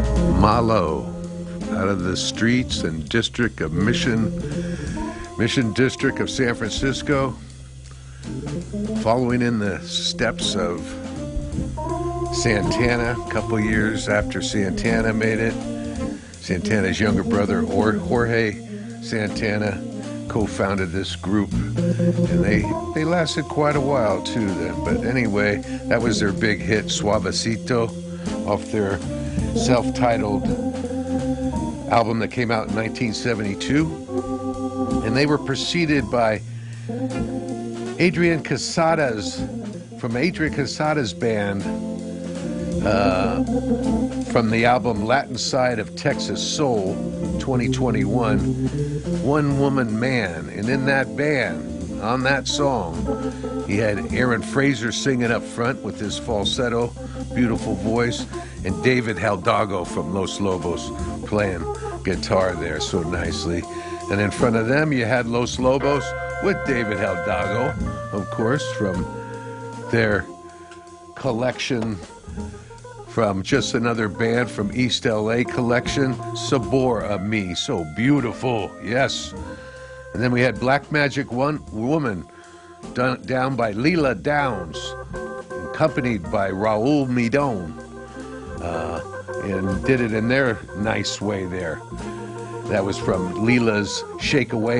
Malo, out of the streets and district of Mission District of San Francisco, following in the steps of Santana. A couple years after Santana made it, Santana's younger brother, Jorge Santana, co-founded this group, and they lasted quite a while too then. But anyway, that was their big hit, Suavecito, off their self-titled album that came out in 1972. And they were preceded by Adrian Quesada's band, from the album Latin Side of Texas Soul 2021, One Woman Man. And in that band, on that song, he had Aaron Fraser singing up front with his falsetto, beautiful voice, and David Hidalgo from Los Lobos playing guitar there so nicely. And in front of them, you had Los Lobos with David Hidalgo, of course, from their collection from Just Another Band from East LA collection, Sabor a Me, so beautiful, yes. And then we had Black Magic Woman, down by Leela Downs, accompanied by Raul Midon, and did it in their nice way there. That was from Leela's Shake Away